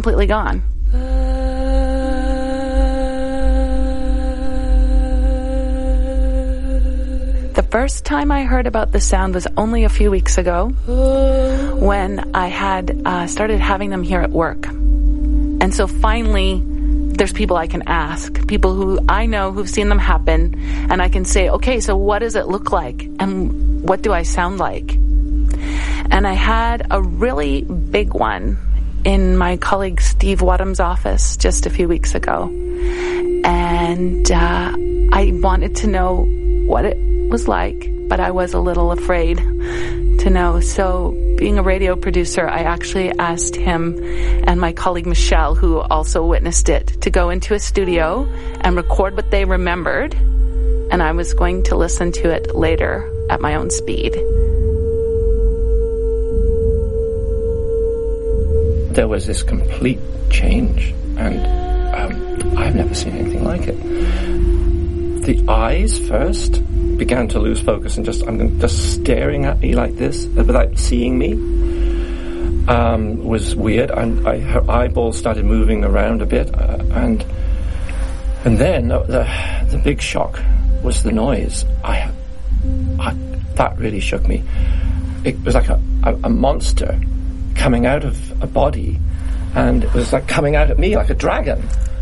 completely gone. The first time I heard about the sound was only a few weeks ago when I had started having them here at work. And so finally, there's people I can ask, people who I know who've seen them happen, and I can say, okay, so what does it look like? And what do I sound like? And I had a really big one in my colleague Steve Wadham's office just a few weeks ago. And I wanted to know what it was like, but I was a little afraid to know. So being a radio producer, I actually asked him and my colleague Michelle, who also witnessed it, to go into a studio and record what they remembered. And I was going to listen to it later at my own speed. There was this complete change, and I've never seen anything like it. The eyes first began to lose focus and just staring at me like this without seeing me was weird, and her eyeballs started moving around a bit, and then the big shock was the noise. That really shook me. It was like a monster coming out of a body, and it was like coming out at me like a dragon.